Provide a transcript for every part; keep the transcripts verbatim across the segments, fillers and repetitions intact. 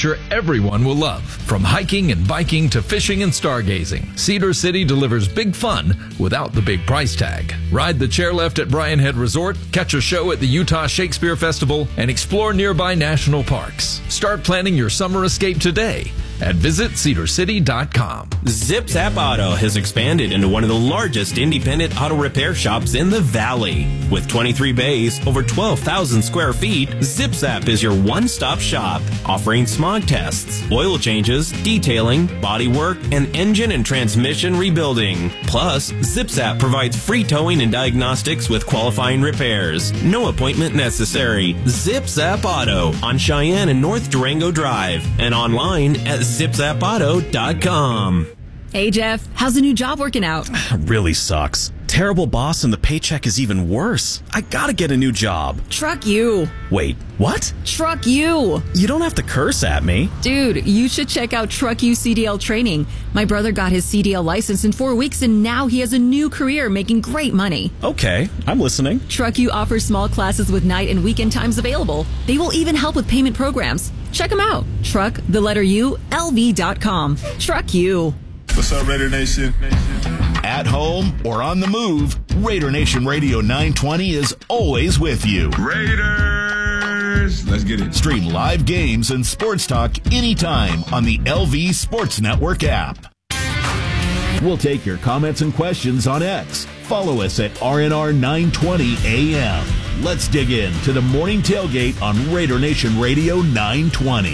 adventure everyone will love. From hiking and biking to fishing and stargazing, Cedar City delivers big fun without the big price tag. Ride the chairlift at Bryan Head Resort, catch a show at the Utah Shakespeare Festival, and explore nearby national parks. Start planning your summer escape today at visit cedar city dot com. Zip Zap Auto has expanded into one of the largest independent auto repair shops in the Valley. With twenty-three bays, over twelve thousand square feet, Zip Zap is your one-stop shop, offering smog tests, oil changes, detailing, body work, and engine and transmission rebuilding. Plus, Zip Zap provides free towing and diagnostics with qualifying repairs. No appointment necessary. Zip Zap Auto on Cheyenne and North Durango Drive and online at zip zap auto dot com. Hey, Jeff, how's the new job working out? Really sucks. Terrible boss and the paycheck is even worse. I gotta get a new job. Truck you. Wait, what? Truck you. You don't have to curse at me. Dude, you should check out Truck You C D L training. My brother got his C D L license in four weeks and now he has a new career making great money. Okay, I'm listening. Truck You offers small classes with night and weekend times available. They will even help with payment programs. Check them out. Truck, the letter U, L V dot com. Truck You. What's up, Raider Nation? At home or on the move, Raider Nation Radio nine twenty is always with you. Raiders! Let's get it. Stream live games and sports talk anytime on the L V Sports Network app. We'll take your comments and questions on X. Follow us at R N R nine twenty A M. Let's dig in to the morning tailgate on Raider Nation Radio nine twenty.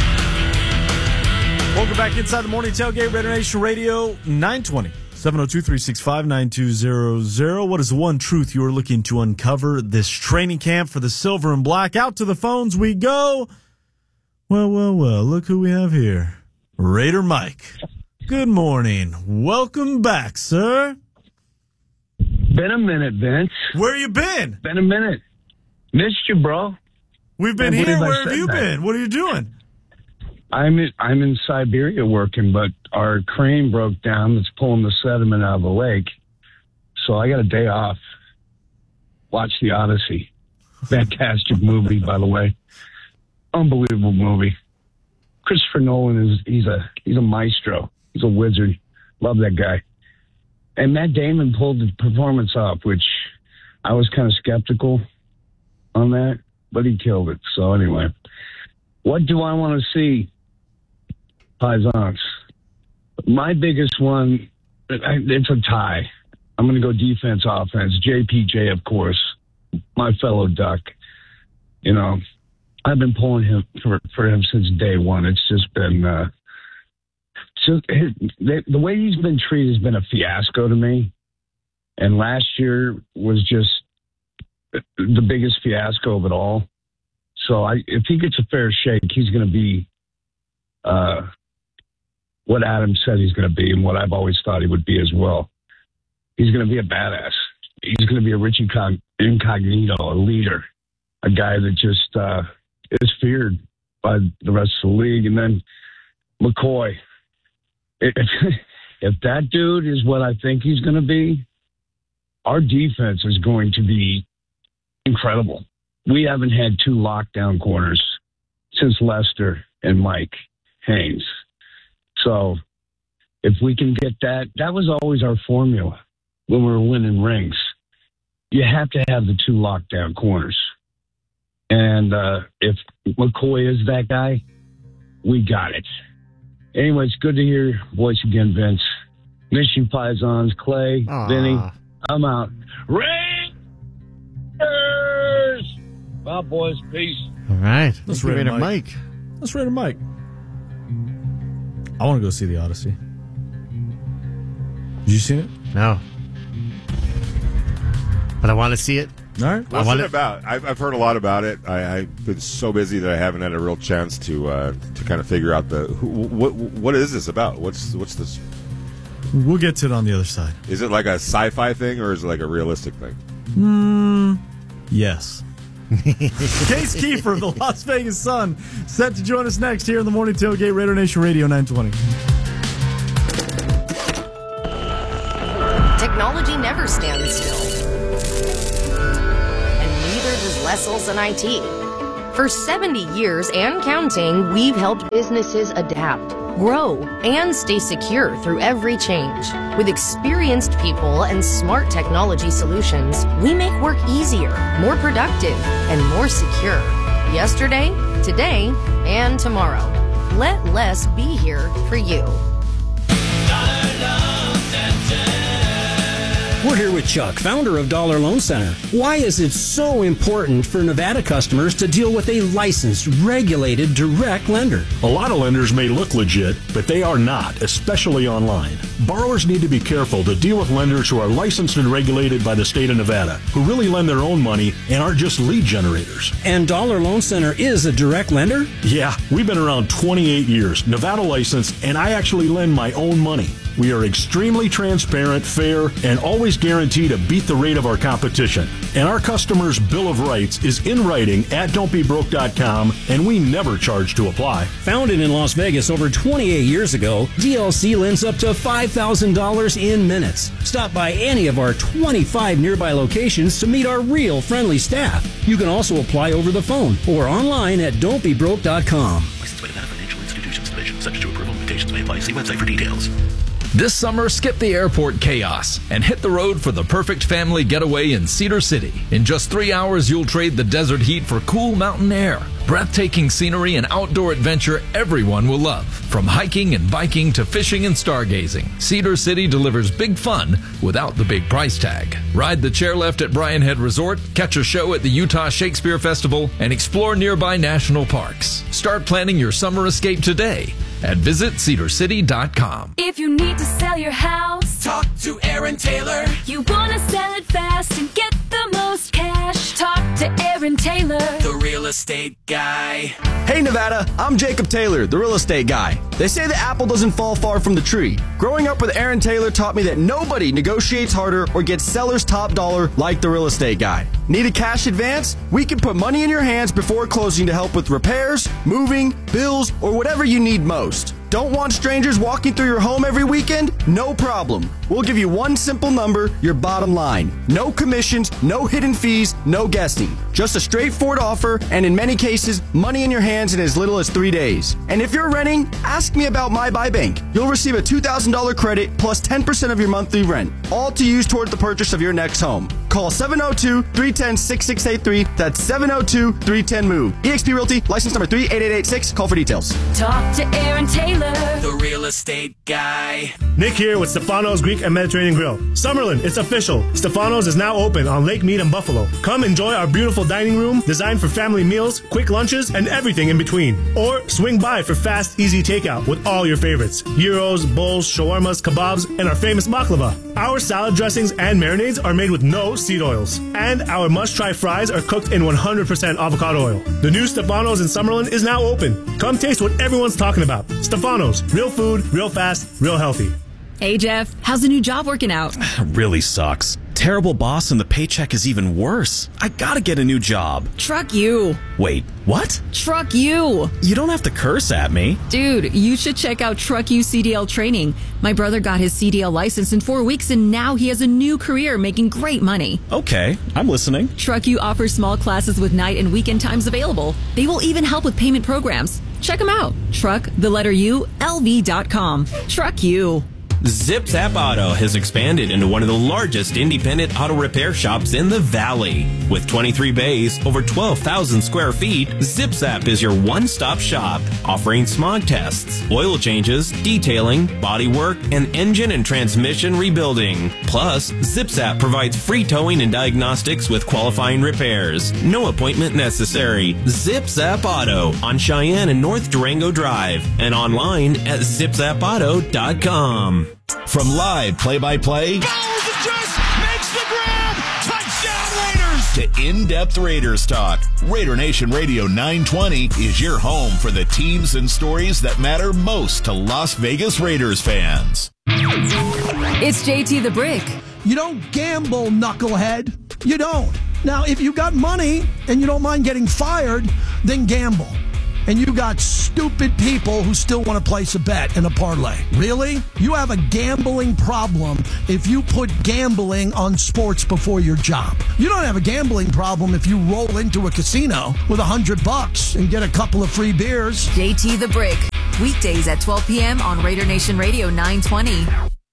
Welcome back inside the morning tailgate, Raider Nation Radio nine twenty. seven oh two, three six five, nine two zero zero. What is the one truth you are looking to uncover this training camp for the Silver and Black? Out to the phones we go. Well, well, well, look who we have here. Raider Mike. Good morning. Welcome back, sir. Been a minute, Vince. Where you been? Been a minute. Missed you, bro. We've been Can't here. believe I Where have said you that. been? What are you doing? I'm in, I'm in Siberia working, but our crane broke down. It's pulling the sediment out of the lake. So I got a day off. Watch The Odyssey. Fantastic movie, by the way. Unbelievable movie. Christopher Nolan is he's a he's a maestro. He's a wizard. Love that guy. And Matt Damon pulled the performance off, which I was kind of skeptical on that, but he killed it. So anyway, what do I want to see? Paisans. My biggest one, it's a tie. I'm going to go defense, offense. J P J, of course, my fellow Duck. You know, I've been pulling him for, for him since day one. It's just been, uh, just, the, the way he's been treated has been a fiasco to me. And last year was just the biggest fiasco of it all. So I, if he gets a fair shake, he's going to be uh, what Adam said he's going to be and what I've always thought he would be as well. He's going to be a badass. He's going to be a Richie Incognito, a leader, a guy that just uh, is feared by the rest of the league. And then McCoy. If, if that dude is what I think he's going to be, our defense is going to be incredible. We haven't had two lockdown corners since Lester and Mike Haynes. So if we can get that, that was always our formula when we were winning rings. You have to have the two lockdown corners. And uh, if McCoy is that guy, we got it. Anyway, it's good to hear your voice again, Vince. Miss you, Paisans. Clay, Aww. Vinny, I'm out. Raiders! Bye, boys. Peace. All right. Let's Thank you, rate Raider Mike. Mike. Let's rate Mike. I want to go see The Odyssey. Did you see it? No. But I want to see it. All right. What's wanna- it about? I've, I've heard a lot about it. I, I've been so busy that I haven't had a real chance to uh, to kind of figure out the who, what what is this about? What's what's this? We'll get to it on the other side. Is it like a sci-fi thing or is it like a realistic thing? Mm, yes. Case Kiefer of the Las Vegas Sun set to join us next here in the morning tailgate, Raider Nation Radio nine twenty. Technology never stands still. And neither does Lessels and I T. For seventy years and counting, we've helped businesses adapt, grow, and stay secure through every change. With experienced people and smart technology solutions, we make work easier, more productive, and more secure. Yesterday, today, and tomorrow. Let less be here for you. We're here with Chuck, founder of Dollar Loan Center. Why is it so important for Nevada customers to deal with a licensed, regulated, direct lender? A lot of lenders may look legit, but they are not, especially online. Borrowers need to be careful to deal with lenders who are licensed and regulated by the state of Nevada, who really lend their own money and aren't just lead generators. And Dollar Loan Center is a direct lender? Yeah, we've been around twenty-eight years, Nevada licensed, and I actually lend my own money. We are extremely transparent, fair, and always guarantee to beat the rate of our competition. And our customers' Bill of Rights is in writing at don't be broke dot com, and we never charge to apply. Founded in Las Vegas over twenty-eight years ago, D L C lends up to five thousand dollars in minutes. Stop by any of our twenty-five nearby locations to meet our real friendly staff. You can also apply over the phone or online at don't be broke dot com. Licensed by Nevada Financial Institutions Division. Subject to approval. Limitations may apply. See website for details. This summer, skip the airport chaos and hit the road for the perfect family getaway in Cedar City. In just three hours, you'll trade the desert heat for cool mountain air, breathtaking scenery, and outdoor adventure everyone will love. From hiking and biking to fishing and stargazing, Cedar City delivers big fun without the big price tag. Ride the chairlift at Brian Head Resort, catch a show at the Utah Shakespeare Festival, and explore nearby national parks. Start planning your summer escape today at visit cedar city dot com. If you need to sell your house, talk to Aaron Taylor. You want to sell it fast and get the most cash, talk to Aaron Taylor, the real estate guy. Hey Nevada, I'm Jacob Taylor, the real estate guy. They say the apple doesn't fall far from the tree. Growing up with Aaron Taylor taught me that nobody negotiates harder or gets seller's top dollar like the real estate guy. Need a cash advance? We can put money in your hands before closing to help with repairs, moving, bills, or whatever you need most. Don't want strangers walking through your home every weekend? No problem. We'll give you one simple number, your bottom line. No commissions, no hidden fees, no guessing. Just a straightforward offer, and in many cases, money in your hands in as little as three days. And if you're renting, ask me about My Buy Bank. You'll receive a two thousand dollars credit plus ten percent of your monthly rent, all to use toward the purchase of your next home. Call seven oh two, three one oh, six six eight three. That's seven oh two, three one oh, move. eXp Realty, license number three eight eight eight six. Call for details. Talk to Aaron Taylor, the real estate guy. Nick here with Stefano's Greek and Mediterranean Grill. Summerlin, it's official. Stefano's is now open on Lake Mead in Buffalo. Come enjoy our beautiful dining room designed for family meals, quick lunches, and everything in between. Or swing by for fast, easy takeout with all your favorites. Gyros, bowls, shawarmas, kebabs, and our famous baklava. Our salad dressings and marinades are made with no seed oils. And our must-try fries are cooked in one hundred percent avocado oil. The new Stefano's in Summerlin is now open. Come taste what everyone's talking about. Stefano's. Real food, real fast, real healthy. Hey, Jeff. How's the new job working out? Really sucks. Terrible boss and the paycheck is even worse. I gotta get a new job. Truck you. Wait, what? Truck you. You don't have to curse at me. Dude, you should check out Truck You C D L training. My brother got his C D L license in four weeks and now he has a new career making great money. Okay, I'm listening. Truck You offers small classes with night and weekend times available. They will even help with payment programs. Check them out. Truck, the letter U, L V dot com. Truck You. ZipZap Auto has expanded into one of the largest independent auto repair shops in the Valley. With twenty-three bays, over twelve thousand square feet, ZipZap is your one-stop shop, offering smog tests, oil changes, detailing, bodywork, and engine and transmission rebuilding. Plus, ZipZap provides free towing and diagnostics with qualifying repairs. No appointment necessary. ZipZap Auto on Cheyenne and North Durango Drive and online at zip zap auto dot com. From live play-by-play Follows the just, makes the grab, touchdown Raiders! To in-depth Raiders talk, Raider Nation Radio nine twenty is your home for the teams and stories that matter most to Las Vegas Raiders fans. It's J T the Brick. You don't gamble, knucklehead. You don't. Now, if you got money and you don't mind getting fired, then gamble. and you got stupid people who still want to place a bet in a parlay. Really? You have a gambling problem if you put gambling on sports before your job. You don't have a gambling problem if you roll into a casino with a hundred bucks and get a couple of free beers. J T the Brick. Weekdays at twelve p.m. on Raider Nation Radio nine twenty.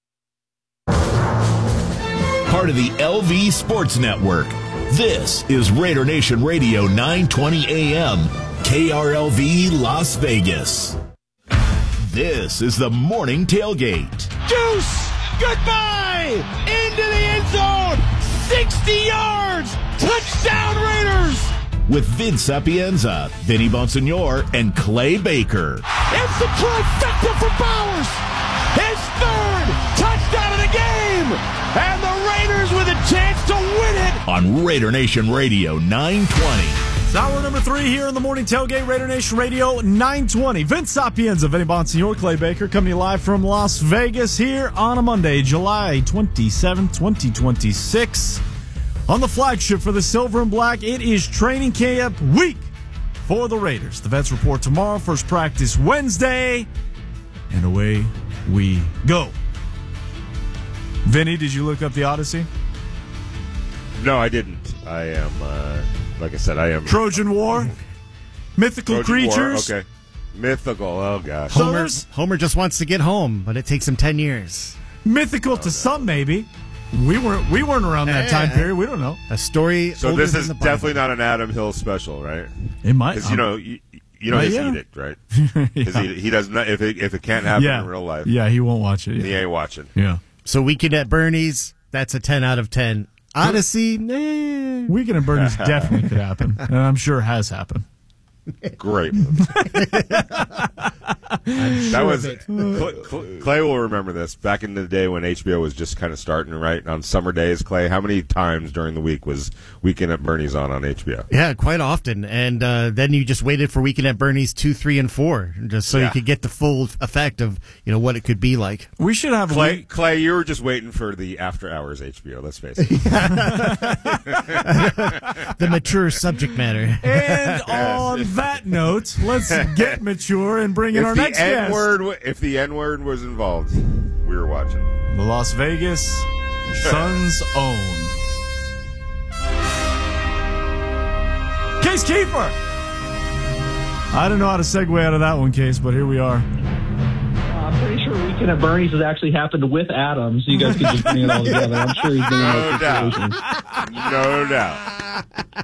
Part of the L V Sports Network. This is Raider Nation Radio nine twenty A M, K R L V Las Vegas. This is the Morning Tailgate. Deuce! Goodbye! Into the end zone! sixty yards! Touchdown Raiders! With Vince Sapienza, Vinny Bonsignor, and Clay Baker. It's the trifecta for Bowers! His third touchdown of the game! And the Raiders with a chance to win it! On Raider Nation Radio nine twenty. It's hour number three here in the Morning Tailgate, Raider Nation Radio nine twenty. Vince Sapienza, Vinny Bonsignor, Clay Baker, coming to you live from Las Vegas here on a Monday, July twenty-seventh, twenty twenty-six. On the flagship for the Silver and Black, it is training camp week for the Raiders. The vets report tomorrow, first practice Wednesday, and away we go. Vinny, did you look up the Odyssey? No, I didn't. I am, uh, like I said, I am... Trojan War? Mythical Trojan creatures? War, okay. Mythical, oh gosh. Homer, Homer just wants to get home, but it takes him ten years. Mythical to some, maybe. We weren't we weren't around that time period. We don't know. A story. So this is definitely not an Adam Hill special, right? It might. Because you know, you, you know Uh, his yeah. edict, right? Yeah. Because he, he does not. If it, if it can't happen Yeah. in real life, Yeah, he won't watch it. he Yeah. ain't watching. yeah. So Weekend at Bernie's, that's a ten out of ten. Odyssey, nah. Weekend at Bernie's definitely could happen, and I'm sure has happened. Great. That was Cl- Cl- Clay will remember this. Back in the day when H B O was just kind of starting, right? On summer days, Clay, how many times during the week was Weekend at Bernie's on on H B O? Yeah, quite often. And uh, then you just waited for Weekend at Bernie's two, three, and four, just so Yeah. you could get the full effect of you know what it could be like. We should have Clay. Clay, you were just waiting for the after hours H B O. Let's face it. The mature subject matter. And on that note, let's get mature and bring in if our the next N guest. word, w- if the N word was involved, we were watching. The Las Vegas Suns own Case Kiefer. I don't know how to segue out of that one, Case, but here we are. I'm pretty sure Weekend at Bernie's has actually happened with Adam, so you guys could just bring it all together. I'm sure he's been in No those doubt. situations. No doubt.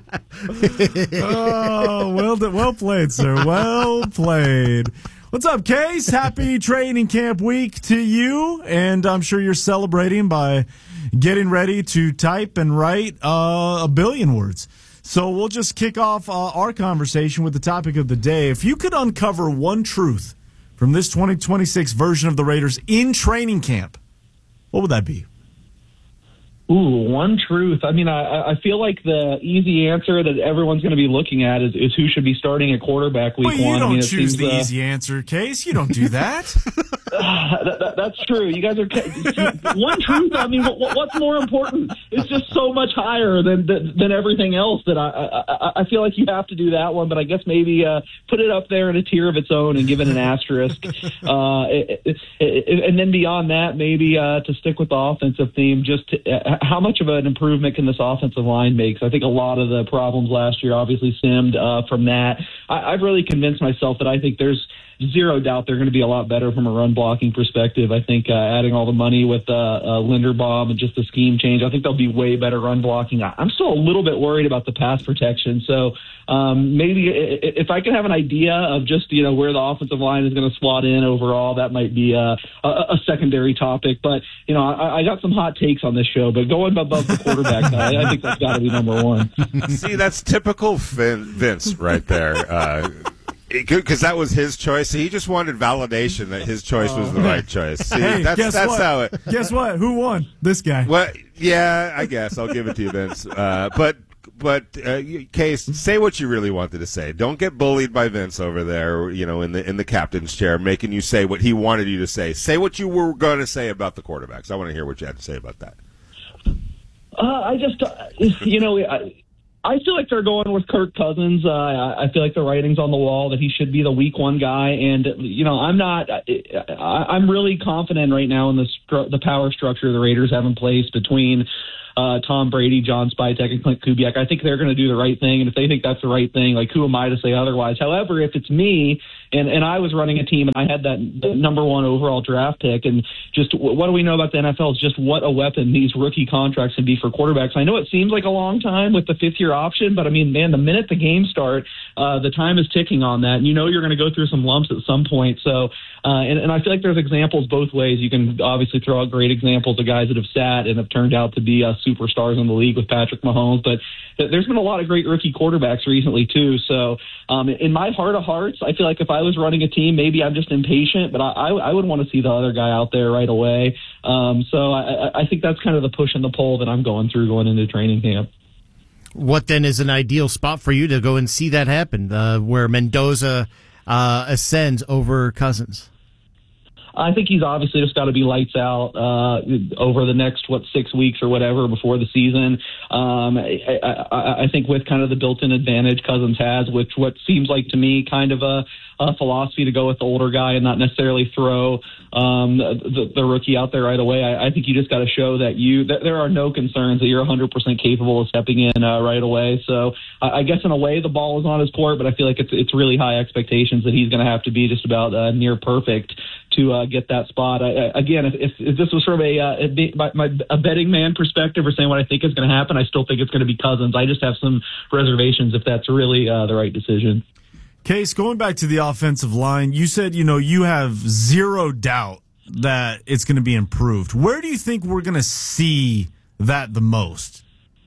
Oh, well, well played, sir. Well played. What's up, Case? Happy training camp week to you, and I'm sure you're celebrating by getting ready to type and write uh, a billion words. So we'll just kick off uh, our conversation with the topic of the day. If you could uncover one truth from this twenty twenty-six version of the Raiders in training camp, what would that be? Ooh, one truth. I mean, I, I feel like the easy answer that everyone's going to be looking at is, is who should be starting at quarterback week Well, you one. don't I mean, it choose seems, the uh, easy answer, Case. You don't do that. that, that, that's true. You guys are one truth. I mean, what, what's more important? It's just so much higher than than, than everything else that I, I I feel like you have to do that one. But I guess maybe uh, put it up there in a tier of its own and give it an asterisk. Uh, it, it, it, and then beyond that, maybe uh, to stick with the offensive theme, just to, uh, how much of an improvement can this offensive line make? So I think a lot of the problems last year obviously stemmed uh, from that. I, I've really convinced myself that I think there's zero doubt they're going to be a lot better from a run blocking perspective. I think uh, adding all the money with uh, uh, Linderbaum and just the scheme change, I think they'll be way better run blocking. I, I'm still a little bit worried about the pass protection. So um, maybe if I can have an idea of just, you know, where the offensive line is going to slot in overall, that might be uh, a, a secondary topic. But, you know, I, I got some hot takes on this show, but going above the quarterback, I, I think that's got to be number one. See, that's typical Vin, Vince right there. Uh, Because that was his choice. He just wanted validation that his choice was the right choice. See, Hey, that's guess that's what? how it. Guess what? Who won? This guy. Well, yeah, I guess I'll give it to you, Vince. Uh, but but uh, Case, say what you really wanted to say. Don't get bullied by Vince over there. You know, in the in the captain's chair, making you say what he wanted you to say. Say what you were going to say about the quarterbacks. I want to hear what you had to say about that. Uh, I just, uh, you know, I, I feel like they're going with Kirk Cousins. Uh, I feel like the writing's on the wall that he should be the week one guy. And, you know, I'm not – I'm really confident right now in the, stru- the power structure the Raiders have in place between – Uh, Tom Brady, John Spytek, and Clint Kubiak. I think they're going to do the right thing, and if they think that's the right thing, like, who am I to say otherwise? However, if it's me and, and I was running a team and I had that, that number one overall draft pick, and just what do we know about the N F L is just what a weapon these rookie contracts can be for quarterbacks. I know it seems like a long time with the fifth-year option, but, I mean, man, the minute the games start, uh, the time is ticking on that, and you know you're going to go through some lumps at some point. So, uh, and, and I feel like there's examples both ways. You can obviously throw out great examples of guys that have sat and have turned out to be uh, superstars in the league with Patrick Mahomes, but there's been a lot of great rookie quarterbacks recently too. So um, in my heart of hearts, I feel like if I was running a team, maybe I'm just impatient, but I, I, I would want to see the other guy out there right away. Um, so I, I think that's kind of the push and the pull that I'm going through going into training camp. What then is an ideal spot for you to go and see that happen, uh, where Mendoza uh, ascends over Cousins? I think he's obviously just got to be lights out uh, over the next, what, six weeks or whatever before the season. Um, I, I, I think with kind of the built-in advantage Cousins has, which what seems like to me kind of a, a philosophy to go with the older guy and not necessarily throw um, the, the rookie out there right away. I, I think you just got to show that you that there are no concerns that you're one hundred percent capable of stepping in uh, right away. So I, I guess in a way the ball is on his court, but I feel like it's it's really high expectations that he's going to have to be just about uh, near perfect to uh, get that spot. I, I, again, if, if, if this was from a, uh, a, my, my, a betting man perspective or saying what I think is going to happen, I still think it's going to be Cousins. I just have some reservations if that's really uh, the right decision. Case, going back to the offensive line, you said, you know, you have zero doubt that it's going to be improved. Where do you think we're going to see that the most?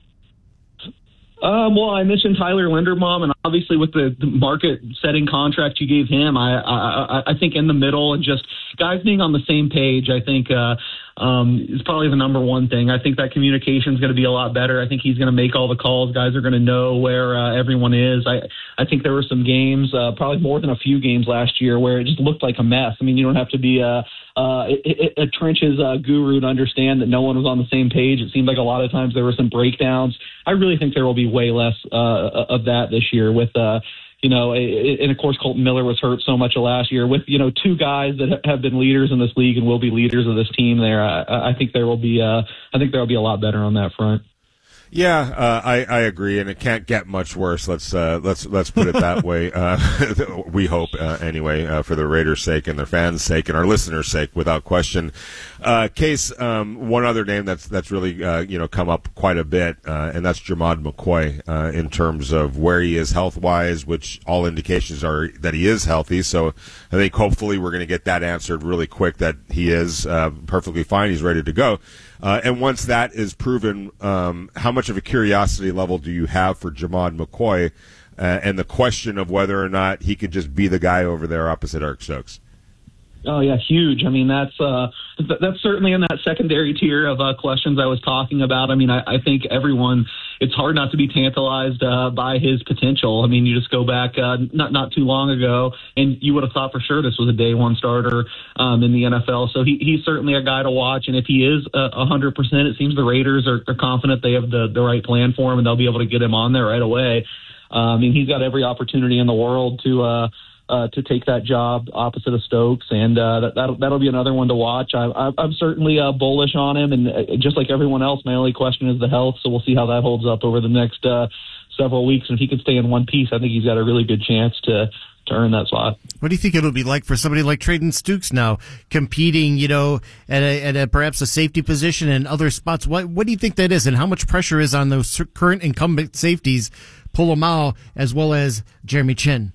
Um, well, I mentioned Tyler Linderbaum, and obviously with the, the market-setting contract you gave him, I, I I think in the middle and just guys being on the same page, I think uh, um, is probably the number one thing. I think that communication is going to be a lot better. I think he's going to make all the calls. Guys are going to know where uh, everyone is. I I think there were some games, uh, probably more than a few games last year, where it just looked like a mess. I mean, you don't have to be a, uh, a, a trenches uh, guru to understand that no one was on the same page. It seemed like a lot of times there were some breakdowns. I really think there will be way less uh, of that this year with, uh, you know, and of course Colton Miller was hurt so much last year with, you know, two guys that have been leaders in this league and will be leaders of this team there. I, I think there will be, uh, I think there will be a lot better on that front. Yeah, uh, I, I agree, and it can't get much worse. Let's uh, let's let's put it that way. Uh, we hope, uh, anyway, uh, for the Raiders' sake and their fans' sake and our listeners' sake, without question. Uh, Case, um, one other name that's that's really uh, you know come up quite a bit, uh, and that's Jermod McCoy uh, in terms of where he is health wise, which all indications are that he is healthy. So I think hopefully we're going to get that answered really quick that he is uh, perfectly fine. He's ready to go. Uh, and once that is proven, um, how much of a curiosity level do you have for Jermod McCoy uh, and the question of whether or not he could just be the guy over there opposite Eric Stokes? Oh, yeah, huge. I mean, that's uh, th- that's certainly in that secondary tier of uh, questions I was talking about. I mean, I, I think everyone, it's hard not to be tantalized uh, by his potential. I mean, you just go back uh, not not too long ago, and you would have thought for sure this was a day one starter um, in the N F L. So he, he's certainly a guy to watch. And if he is uh, one hundred percent, it seems the Raiders are, are confident they have the, the right plan for him, and they'll be able to get him on there right away. Uh, I mean, he's got every opportunity in the world to uh, – Uh, to take that job opposite of Stokes, and uh, that, that'll, that'll be another one to watch. I, I, I'm certainly uh, bullish on him, and uh, just like everyone else, my only question is the health, so we'll see how that holds up over the next uh, several weeks. And if he can stay in one piece, I think he's got a really good chance to, to earn that spot. What do you think it'll be like for somebody like Trayden Stooks now, competing, you know, at a, at a perhaps a safety position and other spots? What what do you think that is, and how much pressure is on those current incumbent safeties, Polamalu as well as Jeremy Chin?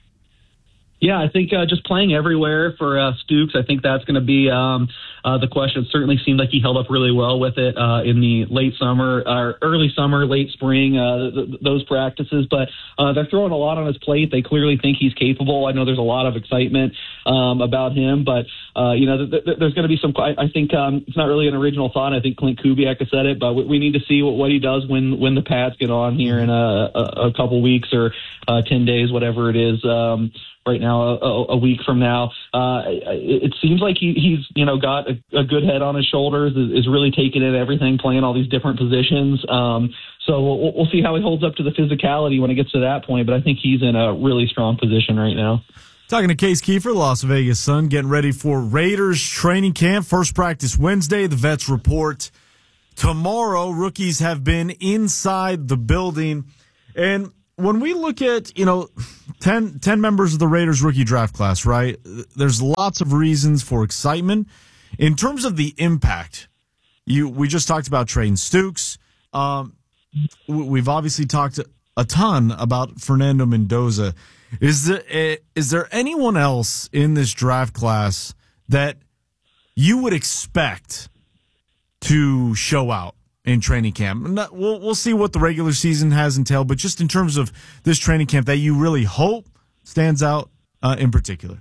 Yeah, I think uh, just playing everywhere for uh, Stooks, I think that's going to be um, uh, the question. It certainly seemed like he held up really well with it uh, in the late summer, or early summer, late spring, uh, th- th- those practices. But uh, they're throwing a lot on his plate. They clearly think he's capable. I know there's a lot of excitement um, about him. But, uh, you know, th- th- there's going to be some, I, I think um, it's not really an original thought. I think Clint Kubiak has said it, but we, we need to see what, what he does when, when the pads get on here in a, a, a couple weeks or uh, ten days, whatever it is. Um, right now, a, a week from now. Uh, it, it seems like he, he's, you know, got a, a good head on his shoulders, is, is really taking in everything, playing all these different positions. Um, so we'll, we'll see how he holds up to the physicality when it gets to that point, but I think he's in a really strong position right now. Talking to Case Kiefer, Las Vegas Sun, getting ready for Raiders training camp. First practice Wednesday. The vets report tomorrow. Rookies have been inside the building. And when we look at, you know, ten, ten members of the Raiders rookie draft class, right, there's lots of reasons for excitement. In terms of the impact, you we just talked about Trayden Stukes. Um, we've obviously talked a ton about Fernando Mendoza. Is there, is there anyone else in this draft class that you would expect to show out in training camp? We'll, we'll see what the regular season has entailed, but just in terms of this training camp that you really hope stands out uh, in particular.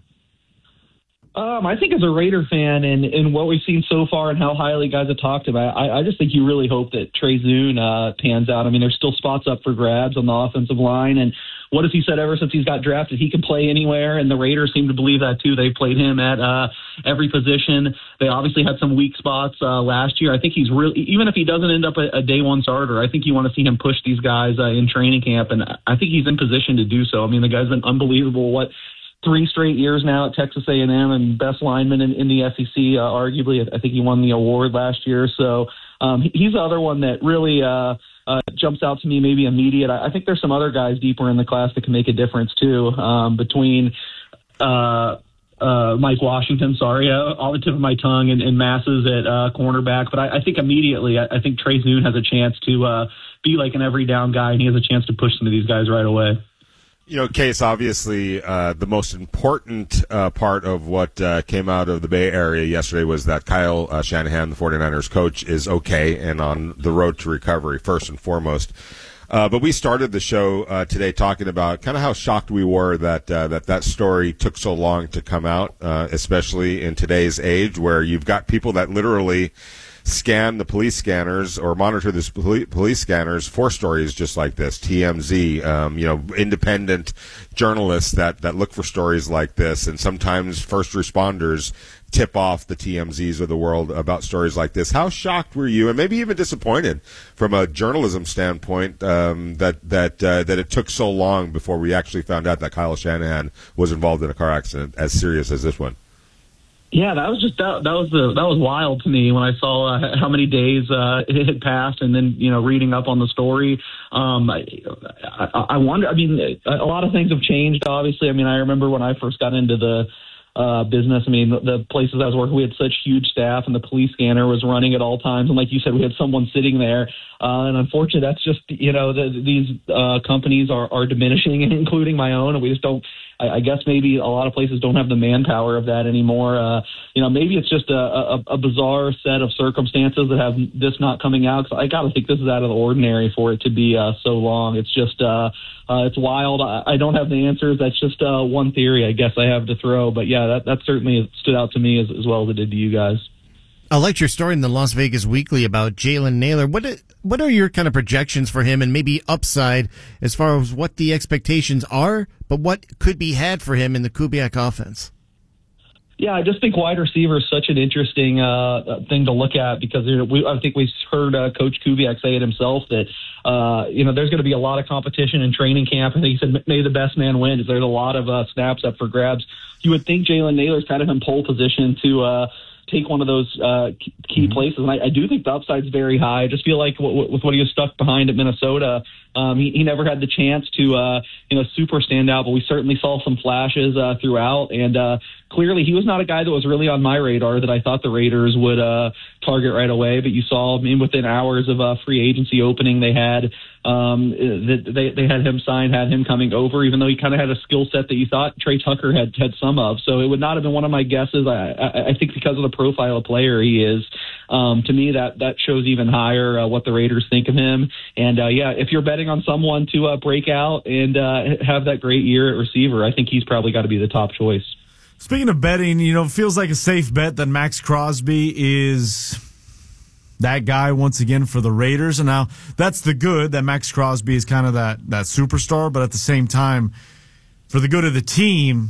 Um, I think as a Raider fan and, and what we've seen so far and how highly guys have talked about, I, I just think you really hope that Trey Zune uh, pans out. I mean, there's still spots up for grabs on the offensive line, and what has he said ever since he's got drafted? He can play anywhere, and the Raiders seem to believe that too. They played him at uh, every position. They obviously had some weak spots uh, last year. I think he's really, even if he doesn't end up a, a day one starter, I think you want to see him push these guys uh, in training camp, and I think he's in position to do so. I mean, the guy's been unbelievable. What? Three straight years now at Texas A and M and best lineman in, in the S E C, uh, arguably. I think he won the award last year. So um, he's the other one that really uh, uh, jumps out to me, maybe immediate. I, I think there's some other guys deeper in the class that can make a difference too, um, between uh, uh, Mike Washington, sorry, uh, on the tip of my tongue, and, and Masses at uh, cornerback. But I, I think immediately, I, I think Trey Zune has a chance to uh, be like an every down guy, and he has a chance to push some of these guys right away. You know, Case, obviously, uh, the most important uh, part of what uh, came out of the Bay Area yesterday was that Kyle uh, Shanahan, the 49ers coach, is okay and on the road to recovery, first and foremost. Uh, but we started the show uh, today talking about kind of how shocked we were that uh, that that story took so long to come out, uh, especially in today's age where you've got people that literally scan the police scanners or monitor the police scanners for stories just like this. T M Z, um, you know, independent journalists that, that look for stories like this, and sometimes first responders tip off the T M Zs of the world about stories like this. How shocked were you, and maybe even disappointed from a journalism standpoint, um, that that uh, that it took so long before we actually found out that Kyle Shanahan was involved in a car accident as serious as this one? Yeah, that was just that, that was the that was wild to me when I saw uh, how many days uh, it had passed, and then you know reading up on the story. Um, I, I, I wonder. I mean, a lot of things have changed. Obviously, I mean, I remember when I first got into the uh, business. I mean, the, the places I was working, we had such huge staff, and the police scanner was running at all times. And like you said, we had someone sitting there. Uh, and unfortunately, that's just you know the, these uh, companies are, are diminishing, including my own, and we just don't. I guess maybe a lot of places don't have the manpower of that anymore. Uh, you know, maybe it's just a, a, a bizarre set of circumstances that have this not coming out. Cause I got to think this is out of the ordinary for it to be uh, so long. It's just, uh, uh, it's wild. I, I don't have the answers. That's just uh, one theory I guess I have to throw. But yeah, that, that certainly stood out to me as, as well as it did to you guys. I liked your story in the Las Vegas Weekly about Jalen Nailor. What what are your kind of projections for him, and maybe upside as far as what the expectations are, but what could be had for him in the Kubiak offense? Yeah, I just think wide receiver is such an interesting uh, thing to look at because you know, we, I think we've heard uh, Coach Kubiak say it himself that uh, you know there's going to be a lot of competition in training camp. I think he said, "May the best man win." There's a lot of uh, snaps up for grabs. You would think Jalen Nailor's kind of in pole position to. Uh, take one of those uh, key places. And I, I do think the upside's very high. I just feel like w- with what he was stuck behind at Minnesota, um, he, he never had the chance to, uh, you know, super stand out, but we certainly saw some flashes uh, throughout. And uh, clearly he was not a guy that was really on my radar that I thought the Raiders would uh, target right away. But you saw, I mean, within hours of a free agency opening, they had um, that they, they had him signed, had him coming over, even though he kind of had a skill set that you thought Trey Tucker had had some of. So it would not have been one of my guesses. I, I, I think because of the profile of player he is, um, to me that that shows even higher uh, what the Raiders think of him. And uh, yeah, if you're betting on someone to uh, break out and uh, have that great year at receiver, I think he's probably got to be the top choice. Speaking of betting, you know, it feels like a safe bet that Max Crosby is that guy once again for the Raiders. And now that's the good that Max Crosby is kind of that, that superstar. But at the same time, for the good of the team,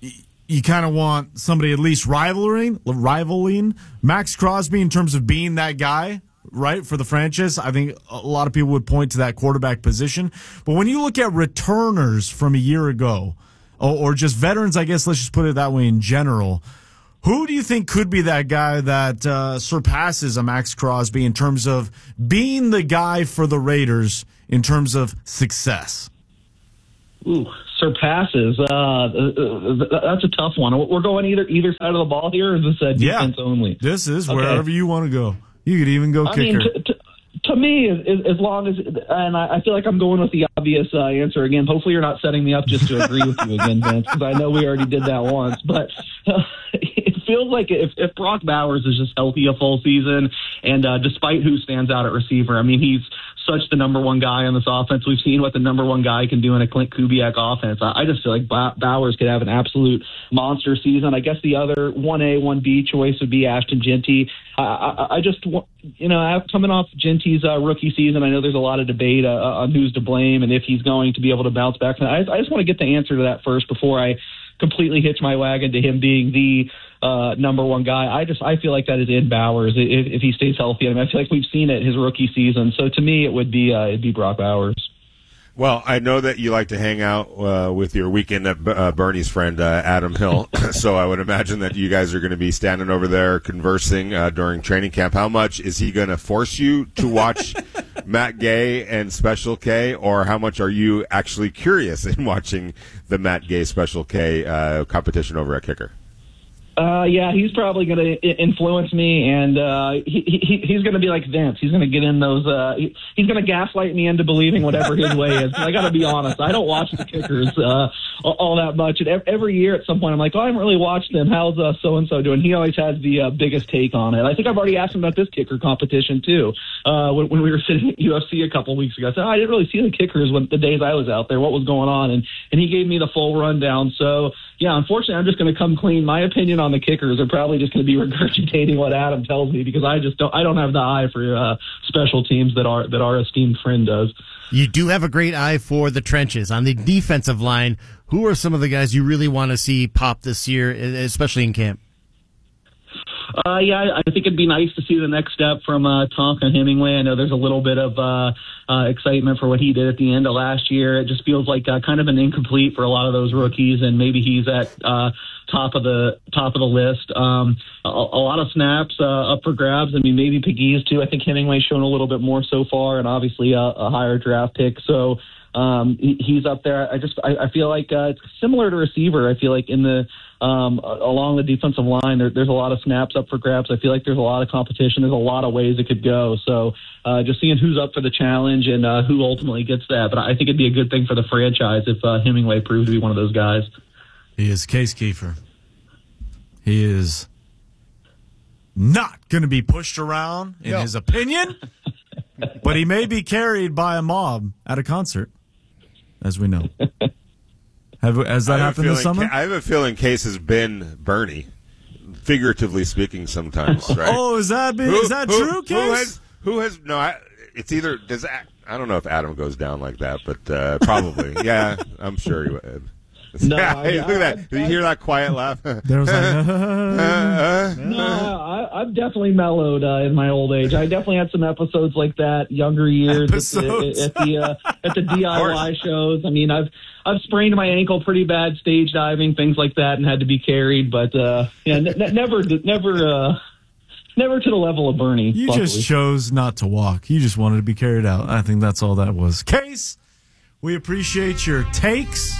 you kind of want somebody at least rivaling, rivaling Max Crosby in terms of being that guy, right, for the franchise. I think a lot of people would point to that quarterback position. But when you look at returners from a year ago, or just veterans, I guess, let's just put it that way in general, who do you think could be that guy that uh, surpasses a Max Crosby in terms of being the guy for the Raiders in terms of success? Ooh, surpasses. Uh, that's a tough one. We're going either either side of the ball here, or is this uh, defense yeah, only? This is okay. Wherever you want to go. You could even go I kicker. Mean, t- t- To me, as, as long as, and I, I feel like I'm going with the obvious uh, answer again. Hopefully, you're not setting me up just to agree with you again, Vince, because I know we already did that once. But uh, it feels like if, if Brock Bowers is just healthy a full season, and uh, despite who stands out at receiver, I mean, he's such the number one guy on this offense. We've seen what the number one guy can do in a Clint Kubiak offense. I, I just feel like Bowers could have an absolute monster season. I guess the other one A, one B choice would be Ashton Genty. I, I, I just, you know, coming off Genty's uh, rookie season, I know there's a lot of debate uh, on who's to blame and if he's going to be able to bounce back. I, I just want to get the answer to that first before I completely hitch my wagon to him being the uh, number one guy. I just I feel like that is in Bowers if, if he stays healthy. I mean, I feel like we've seen it his rookie season. So to me, it would be uh, it'd be Brock Bowers. Well, I know that you like to hang out uh, with your weekend at uh, Bernie's friend, uh, Adam Hill. So I would imagine that you guys are going to be standing over there conversing uh, during training camp. How much is he going to force you to watch Matt Gay and Special K, or how much are you actually curious in watching the Matt Gay Special K uh, competition over at Kicker? Uh, yeah, he's probably going to influence me, and uh, he, he he's going to be like Vince. He's going to get in those. Uh, he, he's going to gaslight me into believing whatever his way is. I got to be honest. I don't watch the Kickers uh, all that much, and every year at some point I'm like, oh, I haven't really watched them. How's uh, so and so doing? He always has the uh, biggest take on it. I think I've already asked him about this kicker competition too. Uh, when, when we were sitting at U F C a couple of weeks ago, I said, oh, I didn't really see the Kickers when the days I was out there. What was going on? And and he gave me the full rundown. So. Yeah, unfortunately, I'm just going to come clean. My opinion on the Kickers are probably just going to be regurgitating what Adam tells me because I just don't. I don't have the eye for uh, special teams that our that our esteemed friend does. You do have a great eye for the trenches on the defensive line. Who are some of the guys you really want to see pop this year, especially in camp? Uh, yeah, I think it'd be nice to see the next step from uh, Tonka Hemingway. I know there's a little bit of uh, uh, excitement for what he did at the end of last year. It just feels like uh, kind of an incomplete for a lot of those rookies, and maybe he's at uh, top of the top of the list. Um, a, a lot of snaps uh, up for grabs. I mean, maybe Pegues too. I think Hemingway's shown a little bit more so far, and obviously a, a higher draft pick. So um, he, he's up there. I just I, I feel like uh, it's similar to receiver. I feel like in the Um, along the defensive line, there, there's a lot of snaps up for grabs. I feel like there's a lot of competition. There's a lot of ways it could go. So uh, just seeing who's up for the challenge and uh, who ultimately gets that. But I think it'd be a good thing for the franchise if uh, Hemingway proves to be one of those guys. He is Case Kiefer. He is not going to be pushed around in no. his opinion, but he may be carried by a mob at a concert, as we know. Have, has that happened this summer? I have a feeling Case has been Bernie, figuratively speaking, sometimes. Right? Oh, is that been, who, is that who, true, Case? Who has? Who has? No, I, it's either does. I don't know if Adam goes down like that, but uh, probably. Yeah, I'm sure he would. No, yeah, I, hey, look at that. I, Did you hear that quiet laugh? There was like, uh, uh, no, I, I've definitely mellowed uh, in my old age. I definitely had some episodes like that, younger years at the at the, uh, at the D I Y shows. I mean, I've I've sprained my ankle pretty bad stage diving, things like that, and had to be carried. But uh, yeah, n- n- never, never, uh, never to the level of Bernie. You luckily. just chose not to walk. You just wanted to be carried out. I think that's all that was. Case, we appreciate your takes.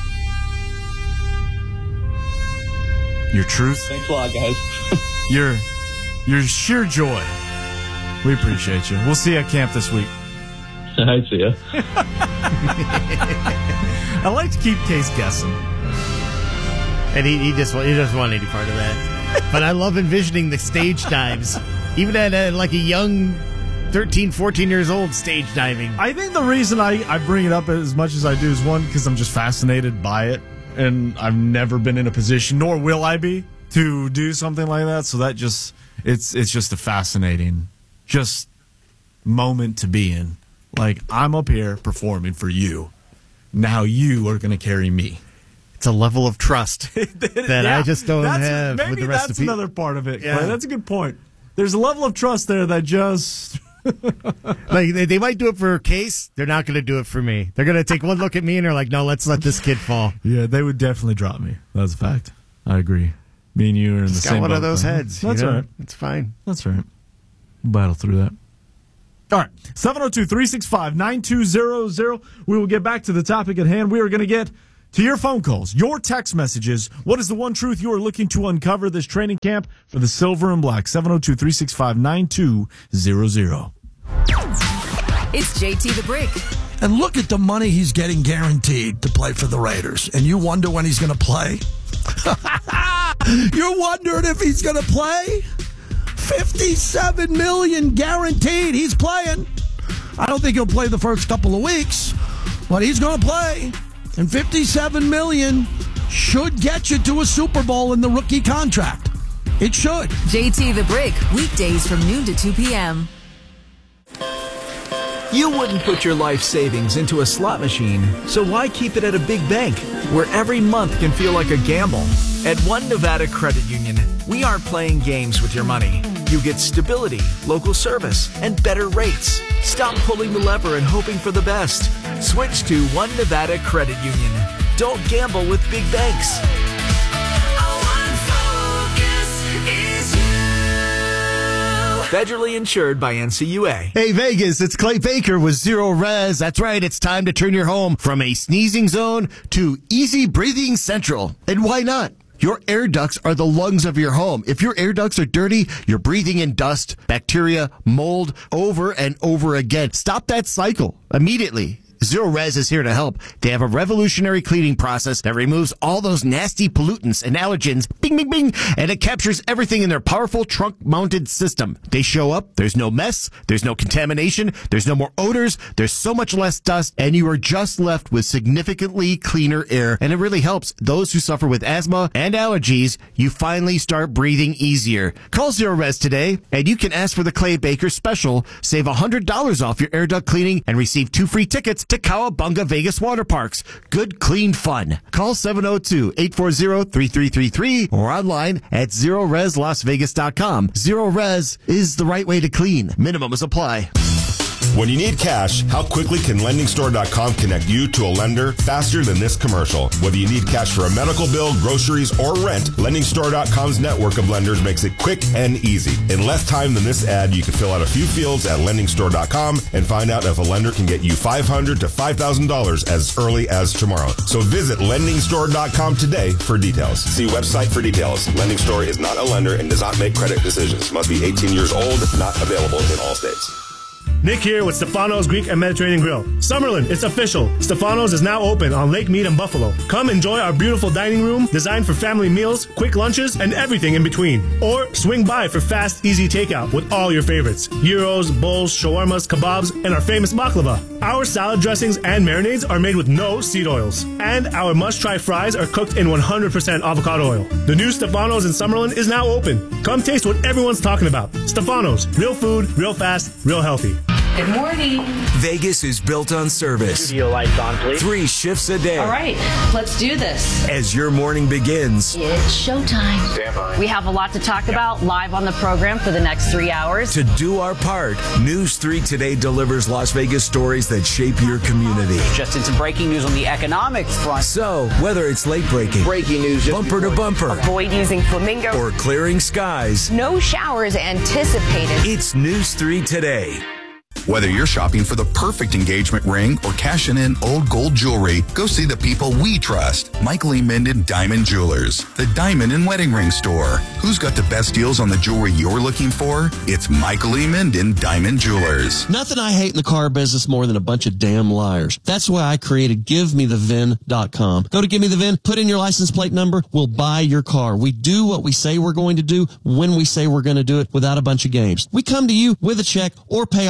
Your truth. Thanks a lot, guys. your your sheer joy. We appreciate you. We'll see you at camp this week. I see ya. I like to keep Case guessing. And he, he just he doesn't want any part of that. But I love envisioning the stage dives. Even at uh, like a young thirteen, fourteen years old, stage diving. I think the reason I, I bring it up as much as I do is one, because I'm just fascinated by it. and I've never been in a position, nor will I be, to do something like that. So that just it's it's just a fascinating just moment to be in. Like, I'm up here performing for you. Now you are going to carry me. It's a level of trust that yeah, I just don't that's, have maybe with the rest that's of people. another part of it. Yeah. Clay. That's a good point. There's a level of trust there that just... like they, they might do it for Case. They're not going to do it for me. They're going to take one look at me and they're like, no, let's let this kid fall. Yeah, they would definitely drop me. That's a fact. I agree. Me and you are in He's the got same one boat, of those though. heads. That's you know? all right. It's fine. That's right. We'll battle through that. All right. seven oh two, three six five, nine two zero zero. We will get back to the topic at hand. We are going to get to your phone calls, your text messages. What is the one truth you are looking to uncover this training camp for the Silver and Black? seven oh two, three six five, nine two zero zero. It's J T the Brick. And look at the money he's getting guaranteed to play for the Raiders. And you wonder when he's going to play? You're wondering if he's going to play? fifty-seven million dollars guaranteed he's playing. I don't think he'll play the first couple of weeks, but he's going to play. And fifty-seven million dollars should get you to a Super Bowl in the rookie contract. It should. J T the Brick, weekdays from noon to two p.m. You wouldn't put your life savings into a slot machine, so why keep it at a big bank where every month can feel like a gamble? At One Nevada Credit Union, we aren't playing games with your money. You get stability, local service, and better rates. Stop pulling the lever and hoping for the best. Switch to One Nevada Credit Union. Don't gamble with big banks. Federally insured by N C U A. Hey Vegas, it's Clay Baker with Zero Res. That's right, it's time to turn your home from a sneezing zone to easy breathing central. And why not? Your air ducts are the lungs of your home. If your air ducts are dirty, you're breathing in dust, bacteria, mold over and over again. Stop that cycle immediately. Zero Res is here to help. They have a revolutionary cleaning process that removes all those nasty pollutants and allergens, bing, bing, bing, and it captures everything in their powerful trunk-mounted system. They show up, there's no mess, there's no contamination, there's no more odors, there's so much less dust, and you are just left with significantly cleaner air, and it really helps those who suffer with asthma and allergies. You finally start breathing easier. Call Zero Res today, and you can ask for the Clay Baker special. Save one hundred dollars off your air duct cleaning and receive two free tickets to Cowabunga Vegas Water Parks. Good, clean fun. Call seven oh two, eight four zero, three three three three or online at zero res las vegas dot com. Zero Res is the right way to clean. Minimums apply. When you need cash, how quickly can lending store dot com connect you to a lender faster than this commercial? Whether you need cash for a medical bill, groceries, or rent, lending store dot com's network of lenders makes it quick and easy. In less time than this ad, you can fill out a few fields at lending store dot com and find out if a lender can get you five hundred dollars to five thousand dollars as early as tomorrow. So visit lending store dot com today for details. See website for details. Lending Store is not a lender and does not make credit decisions. Must be eighteen years old, not available in all states. Nick here with Stefano's Greek and Mediterranean Grill. Summerlin, it's official. Stefano's is now open on Lake Mead and Buffalo. Come enjoy our beautiful dining room designed for family meals, quick lunches, and everything in between. Or swing by for fast, easy takeout with all your favorites. Gyros, bowls, shawarmas, kebabs, and our famous baklava. Our salad dressings and marinades are made with no seed oils. And our must-try fries are cooked in one hundred percent avocado oil. The new Stefano's in Summerlin is now open. Come taste what everyone's talking about. Stefano's, real food, real fast, real healthy. Good morning. Vegas is built on service. Studio lights on, please. Three shifts a day. All right, let's do this. As your morning begins. It's showtime. Stand by. We have a lot to talk about live on the program for the next three hours. To do our part, News three Today delivers Las Vegas stories that shape your community. Just in some breaking news on the economic front. So, whether it's late breaking, breaking news, bumper to bumper, avoid using flamingo, or clearing skies, no showers anticipated. It's News three Today. Whether you're shopping for the perfect engagement ring or cashing in old gold jewelry, go see the people we trust. Michael E. Minden Diamond Jewelers, the diamond and wedding ring store. Who's got the best deals on the jewelry you're looking for? It's Michael E. Minden Diamond Jewelers. Nothing I hate in the car business more than a bunch of damn liars. That's why I created give me the V I N dot com. Go to Give Me The V I N, put in your license plate number, we'll buy your car. We do what we say we're going to do when we say we're going to do it without a bunch of games. We come to you with a check or pay off your payoff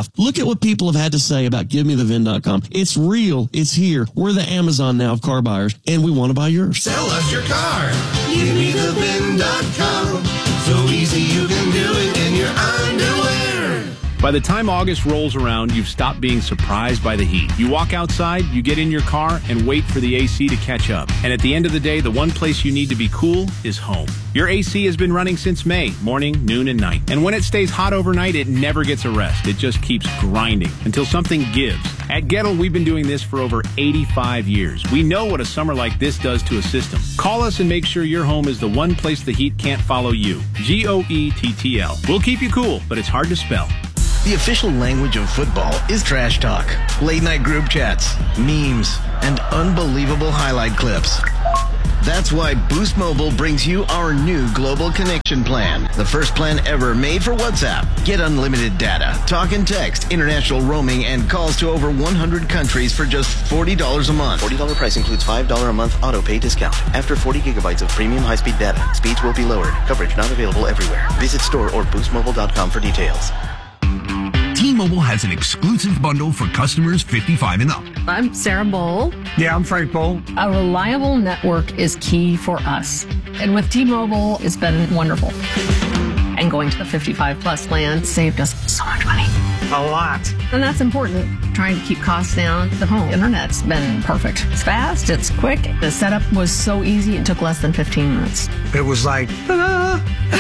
staff. Look at what people have had to say about give me the vin dot com. It's real. It's here. We're the Amazon now of car buyers, and we want to buy yours. Sell us your car. give me the vin dot com. So easy you can do it in your underwear. By the time August rolls around, you've stopped being surprised by the heat. You walk outside, you get in your car, and wait for the A C to catch up. And at the end of the day, the one place you need to be cool is home. Your A C has been running since May, morning, noon, and night. And when it stays hot overnight, it never gets a rest. It just keeps grinding until something gives. At Gettle, we've been doing this for over eighty-five years. We know what a summer like this does to a system. Call us and make sure your home is the one place the heat can't follow you. G O E T T L. We'll keep you cool, but it's hard to spell. The official language of football is trash talk, late night group chats, memes, and unbelievable highlight clips. That's why Boost Mobile brings you our new Global Connection Plan, the first plan ever made for WhatsApp. Get unlimited data, talk and text, international roaming, and calls to over one hundred countries for just forty dollars a month. forty dollars price includes five dollars a month auto pay discount. After forty gigabytes of premium high-speed data, speeds will be lowered. Coverage not available everywhere. Visit store or boost mobile dot com for details. T-Mobile has an exclusive bundle for customers fifty-five and up. I'm Sarah Bowl. Yeah, I'm Frank Bowl. A reliable network is key for us. And with T-Mobile, it's been wonderful. And going to the fifty-five plus plan saved us so much money. A lot. And that's important. Trying to keep costs down. The home internet's been perfect. It's fast, it's quick. The setup was so easy, it took less than fifteen minutes. It was like, ta-da!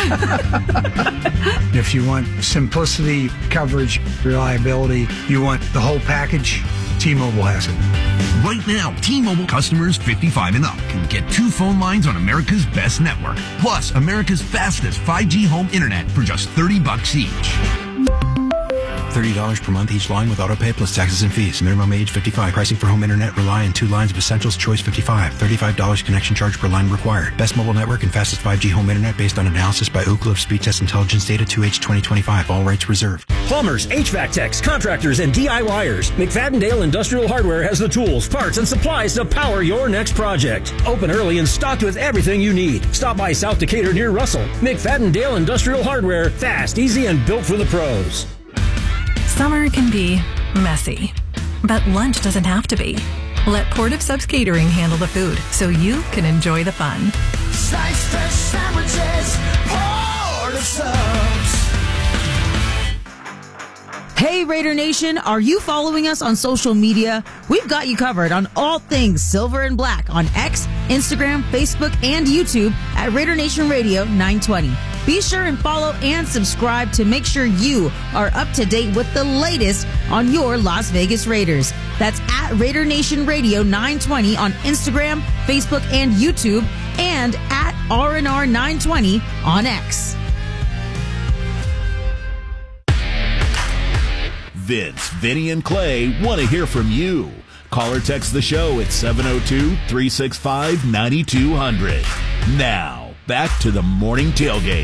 If you want simplicity, coverage, reliability, you want the whole package, T-Mobile has it. Right now, T-Mobile customers fifty-five and up can get two phone lines on America's best network, plus America's fastest five G home internet for just thirty bucks each. thirty dollars per month each line with auto pay plus taxes and fees. Minimum age fifty-five. Pricing for home internet rely on two lines of Essentials Choice fifty-five. thirty-five dollars connection charge per line required. Best mobile network and fastest five G home internet based on analysis by Ookla of Speed Test Intelligence Data two H twenty twenty-five. All rights reserved. Plumbers, H V A C techs, contractors, and DIYers. McFadden-Dale Industrial Hardware has the tools, parts, and supplies to power your next project. Open early and stocked with everything you need. Stop by South Decatur near Russell. McFadden-Dale Industrial Hardware. Fast, easy, and built for the pros. Summer can be messy, but lunch doesn't have to be. Let Port of Subs Catering handle the food so you can enjoy the fun. Slice fresh sandwiches, Port of Subs. Hey Raider Nation, are you following us on social media? We've got you covered on all things Silver and Black on X, Instagram, Facebook, and YouTube at Raider Nation Radio nine twenty. Be sure and follow and subscribe to make sure you are up to date with the latest on your Las Vegas Raiders. That's at Raider Nation Radio nine twenty on Instagram, Facebook, and YouTube, and at R N R nine twenty on X. Vince, Vinny, and Clay want to hear from you. Call or text the show at seven oh two, three six five, nine two zero zero. Now, back to the morning tailgate.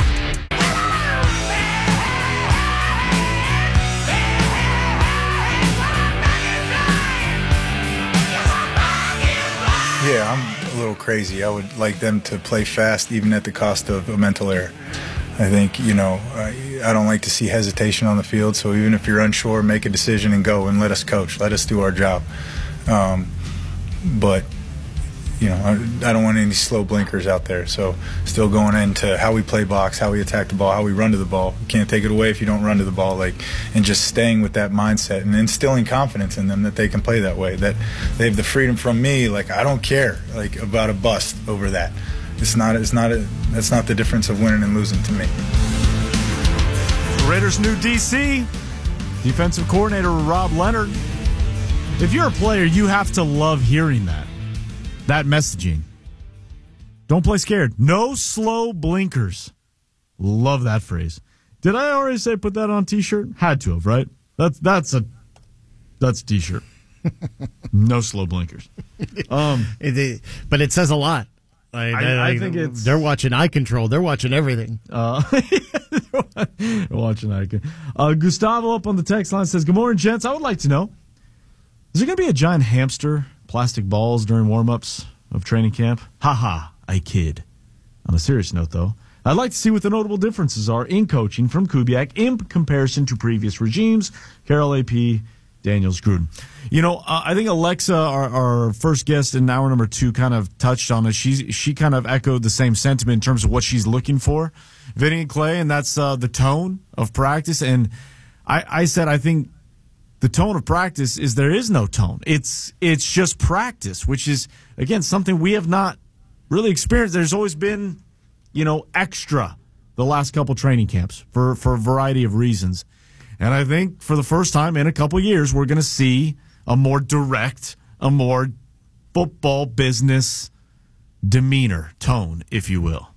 Yeah, I'm a little crazy. I would like them to play fast even at the cost of a mental error. I think, you know, I, I don't like to see hesitation on the field, so even if you're unsure, make a decision and go and let us coach. Let us do our job. Um, but, you know, I, I don't want any slow blinkers out there. So still going into how we play box, how we attack the ball, how we run to the ball. You can't take it away if you don't run to the ball, like, and just staying with that mindset and instilling confidence in them that they can play that way, that they have the freedom from me. Like, I don't care, like, about a bust over that. It's not. It's not. A, that's not the difference of winning and losing to me. Raiders' new D C, defensive coordinator Rob Leonard. If you're a player, you have to love hearing that. That messaging. Don't play scared. No slow blinkers. Love that phrase. Did I already say put that on a T-shirt? Had to have, right? That's that's a that's a T-shirt. No slow blinkers. Um, it, but it says a lot. I, I, I, I think it's they're watching eye control. They're watching everything. Uh, they're watching eye control. Uh, Gustavo up on the text line says, "Good morning, gents. I would like to know: is there going to be a giant hamster, plastic balls during warm-ups of training camp?" Ha ha! I kid. On a serious note, though, I'd like to see what the notable differences are in coaching from Kubiak in comparison to previous regimes. Carol A P Daniels Gruden. You know, uh, I think Alexa, our, our first guest in hour number two, kind of touched on it. She she kind of echoed the same sentiment in terms of what she's looking for, Vinny and Clay, and that's uh, the tone of practice. And I, I said I think the tone of practice is there is no tone. It's it's just practice, which is, again, something we have not really experienced. There's always been, you know, extra the last couple training camps for, for a variety of reasons. And I think for the first time in a couple years, we're going to see a more direct, a more football business demeanor, tone, if you will.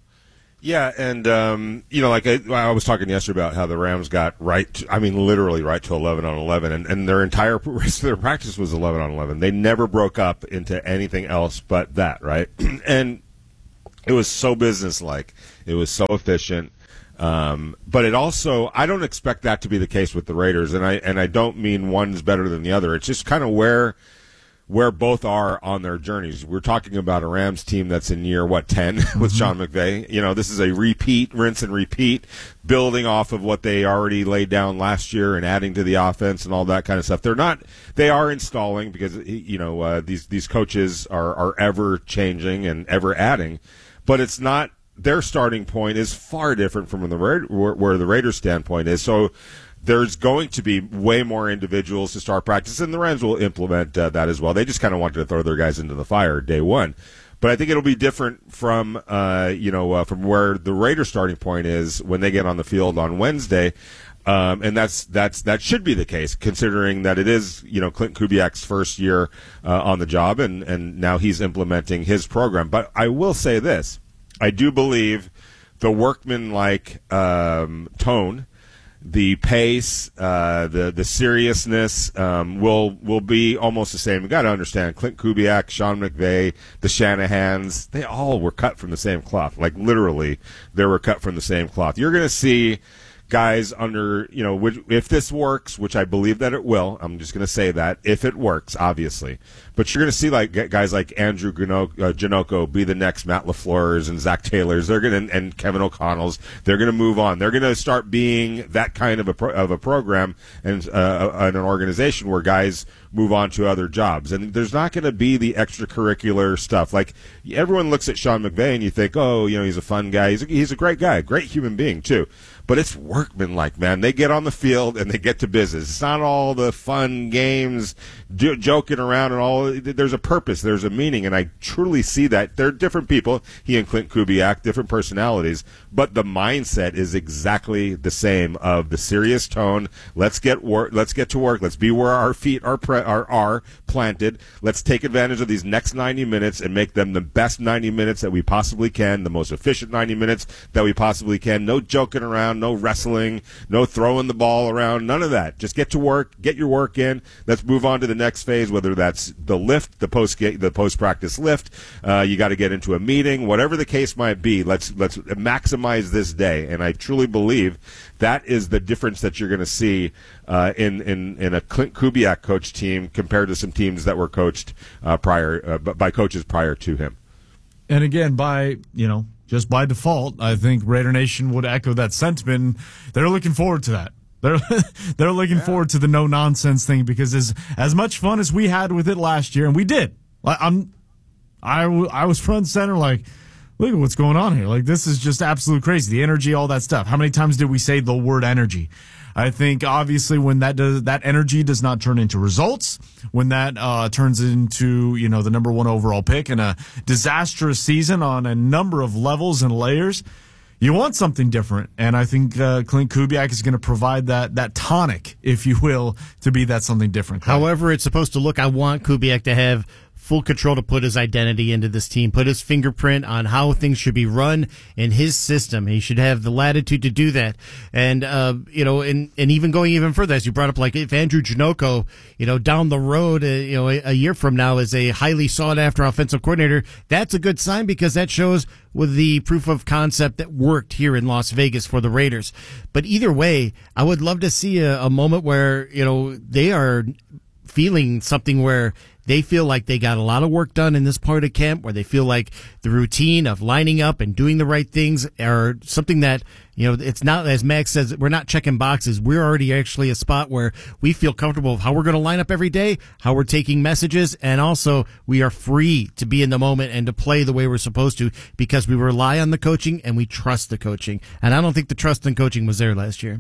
Yeah, and, um, you know, like I, I was talking yesterday about how the Rams got right, to, I mean, literally right to eleven on eleven, and, and their entire rest of their practice was eleven on eleven. They never broke up into anything else but that, right? And it was so businesslike. It was so efficient. Um, but it also, I don't expect that to be the case with the Raiders, and I and I don't mean one's better than the other. It's just kind of where where both are on their journeys. We're talking about a Rams team that's in year, what, ten with Sean McVay. You know, this is a repeat, rinse and repeat, building off of what they already laid down last year and adding to the offense and all that kind of stuff. They're not, they are installing because, you know, uh, these, these coaches are, are ever changing and ever adding, but it's not, their starting point is far different from the Ra- where the Raiders' standpoint is. So there's going to be way more individuals to start practice, and the Rams will implement uh, that as well. They just kind of wanted to throw their guys into the fire day one. But I think it'll be different from uh, you know uh, from where the Raiders' starting point is when they get on the field on Wednesday. Um, and that's that's that should be the case, considering that it is, you know, Clint Kubiak's first year uh, on the job, and, and now he's implementing his program. But I will say this. I do believe the workman-like um, tone, the pace, uh, the the seriousness um, will will be almost the same. You got to understand, Clint Kubiak, Sean McVay, the Shanahans, they all were cut from the same cloth. Like literally, they were cut from the same cloth. You're going to see guys under, you know, which, if this works, which I believe that it will, I'm just going to say that, if it works, obviously. But you're going to see like guys like Andrew Janocko be the next Matt LaFleur's and Zach Taylor's. They're going to, and Kevin O'Connell's. They're going to move on. They're going to start being that kind of a pro, of a program and uh, an organization where guys move on to other jobs. And there's not going to be the extracurricular stuff. Like everyone looks at Sean McVay and you think, oh, you know, he's a fun guy. He's a, he's a great guy, great human being too. But it's workmanlike, man. They get on the field and they get to business. It's not all the fun games, j- joking around and all. There's a purpose. There's a meaning, and I truly see that. They're different people, he and Clint Kubiak, different personalities, but the mindset is exactly the same of the serious tone. Let's get work. Let's get to work. Let's be where our feet are, pre- are, are planted. Let's take advantage of these next ninety minutes and make them the best ninety minutes that we possibly can, the most efficient ninety minutes that we possibly can. No joking around. No wrestling, no throwing the ball around, none of that. Just get to work, get your work in. Let's move on to the next phase, whether that's the lift, the post the post practice lift. Uh, you got to get into a meeting, whatever the case might be. Let's let's maximize this day, and I truly believe that is the difference that you're going to see uh, in in in a Clint Kubiak coach team compared to some teams that were coached uh, prior uh, by coaches prior to him. And again, by you know. Just by default, I think Raider Nation would echo that sentiment. They're looking forward to that. They're they're looking yeah. forward to the no nonsense thing because as as much fun as we had with it last year, and we did. I'm I I was front and center like, look at what's going on here. Like this is just absolute crazy. The energy, all that stuff. How many times did we say the word energy? I think obviously when that does, that energy does not turn into results, when that uh, turns into, you know, the number one overall pick and a disastrous season on a number of levels and layers, you want something different. And I think uh, Clint Kubiak is going to provide that that tonic, if you will, to be that something different. However it's supposed to look, I want Kubiak to have full control to put his identity into this team, put his fingerprint on how things should be run in his system. He should have the latitude to do that. And, uh, you know, and, and even going even further, as you brought up, like if Andrew Janocko, you know, down the road, uh, you know, a, a year from now is a highly sought after offensive coordinator, that's a good sign because that shows with the proof of concept that worked here in Las Vegas for the Raiders. But either way, I would love to see a, a moment where, you know, they are feeling something where they feel like they got a lot of work done in this part of camp, where they feel like the routine of lining up and doing the right things are something that, you know, it's not, as Max says, we're not checking boxes. We're already actually a spot where we feel comfortable of how we're going to line up every day, how we're taking messages, and also we are free to be in the moment and to play the way we're supposed to, because we rely on the coaching and we trust the coaching. And I don't think the trust in coaching was there last year.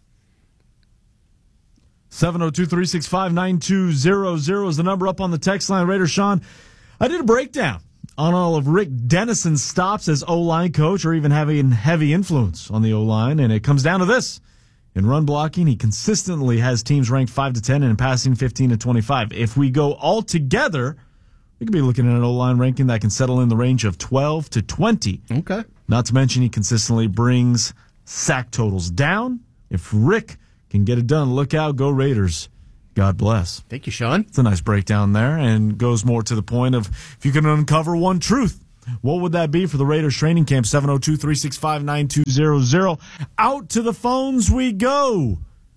seven oh two, three six five, nine two zero zero is the number up on the text line. Raider Sean, I did a breakdown on all of Rick Dennison's stops as O-line coach, or even having heavy influence on the O-line, and it comes down to this. In run blocking, he consistently has teams ranked five to ten, and in passing fifteen to twenty-five. If we go all together, we could be looking at an O-line ranking that can settle in the range of twelve to twenty. Okay. Not to mention he consistently brings sack totals down. If Rick can get it done, look out, go Raiders. God bless. Thank you, Sean. It's a nice breakdown there, and goes more to the point of, if you can uncover one truth, what would that be for the Raiders training camp? seven oh two, three six five, nine two zero zero. Out to the phones we go.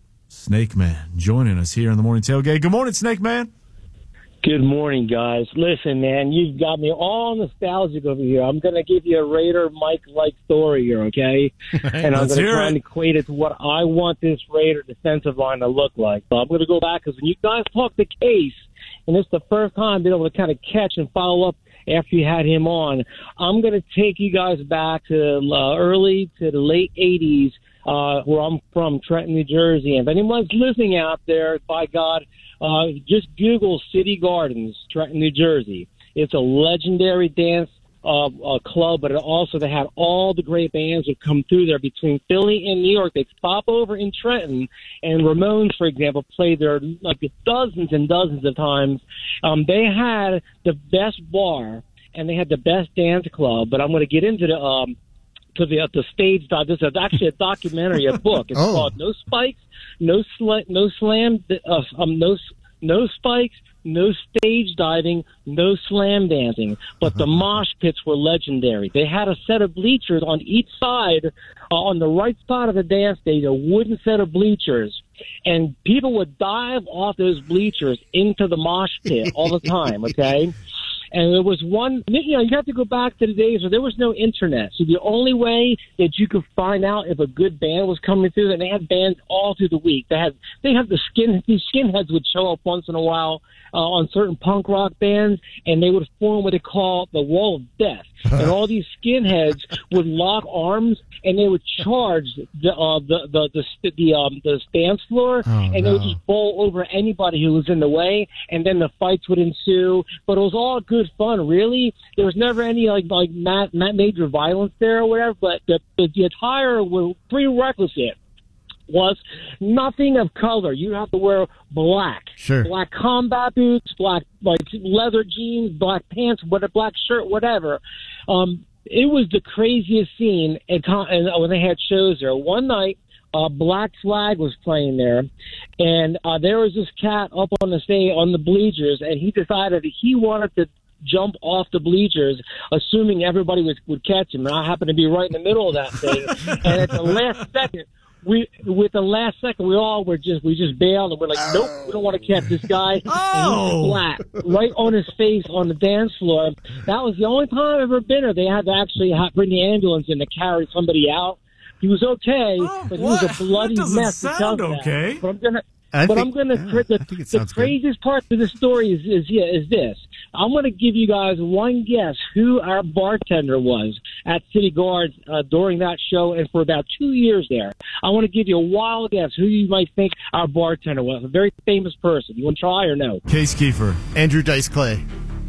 Snake Man joining us here in the Morning Tailgate. Good morning, Snake Man. Good morning, guys. Listen, man, you've got me all nostalgic over here. I'm going to give you a Raider Mike-like story here, okay? And I'm going to try and equate it to what I want this Raider defensive line to look like. So I'm going to go back, because when you guys talk the case, and it's the first time I've been able to kind of catch and follow up after you had him on, I'm going to take you guys back to uh, early to the late eighties, uh, where I'm from, Trenton, New Jersey. And if anyone's listening out there, by God, Uh, just Google City Gardens, Trenton, New Jersey. It's a legendary dance uh, uh, club, but it also they had all the great bands that come through there between Philly and New York. They'd stop over in Trenton, and Ramones, for example, played there like dozens and dozens of times. Um, they had the best bar, and they had the best dance club, but I'm going to get into the um, to the, uh, the stage. This is actually a documentary, a book. It's oh. called No Spikes, No Sl- No Slam, uh, um, No No Spikes, No Stage Diving, No Slam Dancing. But the mosh pits were legendary. They had a set of bleachers on each side, uh, on the right side of the dance stage, a wooden set of bleachers. And people would dive off those bleachers into the mosh pit all the time, okay? And there was one, you know, you have to go back to the days where there was no internet. So the only way that you could find out if a good band was coming through, and they had bands all through the week. They had, they had the skin, these skinheads would show up once in a while uh, on certain punk rock bands, and they would form what they call the Wall of Death. And all these skinheads would lock arms, and they would charge the uh, the the the the, um, the dance floor, oh, and no. they would just bowl over anybody who was in the way, and then the fights would ensue. But it was all good fun, really. There was never any like like ma- ma- major violence there or whatever. But the the, the attire was prerequisite was nothing of color. You have to wear black, sure, black combat boots, black like leather jeans, black pants, what a black shirt, whatever. Um, it was the craziest scene at con- and when they had shows there. One night, uh, Black Flag was playing there, and uh, there was this cat up on the stage on the bleachers, and he decided that he wanted to jump off the bleachers, assuming everybody was, would catch him. And I happened to be right in the middle of that thing, and at the last second. We, with the last second, we all were just, we just bailed, and we're like, nope, we don't want to catch this guy. Oh. And he was flat, right on his face on the dance floor. That was the only time I've ever been there. They had to actually have, bring the ambulance in to carry somebody out. He was okay, oh, but he was a bloody that mess. Sound okay. That. But I'm gonna, I but think, I'm gonna. yeah, the the craziest part of the story is is yeah, is this. I'm going to give you guys one guess who our bartender was at City Guards uh, during that show and for about two years there. I want to give you a wild guess who you might think our bartender was. A very famous person. You want to try or no? Case Kiefer. Andrew Dice Clay.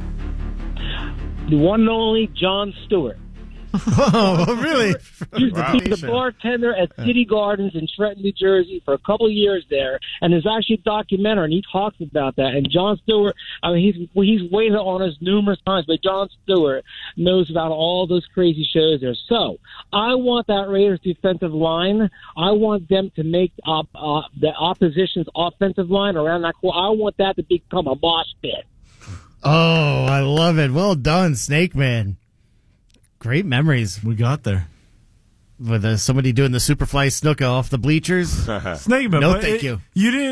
The one and only Jon Stewart. Oh, really? Used to be the bartender at City Gardens in Trenton, New Jersey for a couple of years there, and there's actually a documentary, and he talks about that. And Jon Stewart, I mean, he's he's waited on us numerous times, but Jon Stewart knows about all those crazy shows there. So I want that Raiders defensive line. I want them to make up uh, the opposition's offensive line around that core. I want that to become a mosh pit. Oh, I love it. Well done, Snake Man. Great memories. We got there. With uh, somebody doing the Superfly snooker off the bleachers. Snake Man. No, thank it, you. You didn't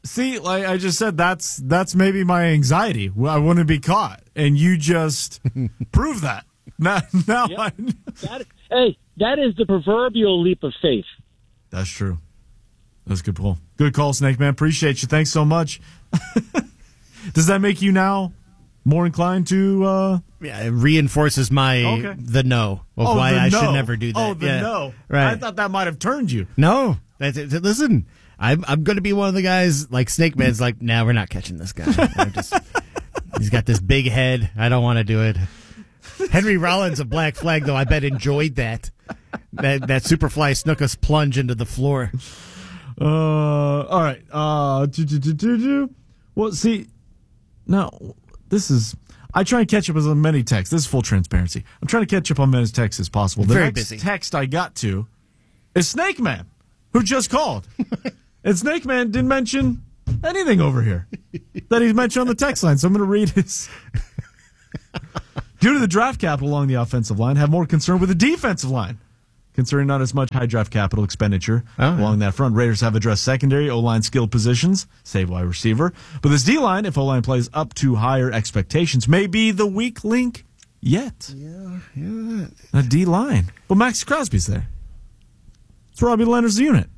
See, like I just said, that's that's maybe my anxiety. I want to be caught, and you just prove that. Now, now Yep. I, That, hey, that is the proverbial leap of faith. that's true. That's a good call. Good call, Snake Man. Appreciate you. Thanks so much. Does that make you now more inclined to? Uh... Yeah, it reinforces my Okay. the no of oh, why the I no. should never do that. Oh, the yeah. no. Right. I thought that might have turned you. No, that's it. Listen, I'm I'm going to be one of the guys like Snake Man's like, nah, we're not catching this guy. I'm just, he's got this big head. I don't want to do it. Henry Rollins of Black Flag, though, I bet enjoyed that. That that Superfly snuck us plunge into the floor. Uh, all right. Uh, do, do, do, do, do. Well, see, now this is. I try and catch up on as many texts. This is full transparency. I'm trying to catch up on as many texts as possible. The Very next busy. text I got to is Snake Man, who just called. And Snake Man didn't mention anything over here that he mentioned on the text line. So I'm going to read his. Due to the draft capital along the offensive line, have more concern with the defensive line. Concerning not as much high draft capital expenditure Oh, yeah. along that front. Raiders have addressed secondary, O-line skilled positions, save wide receiver. But this D-line, if O-line plays up to higher expectations, may be the weak link yet. Yeah, yeah. A D-line. Well, Max Crosby's there. It's Robbie Leonard's unit.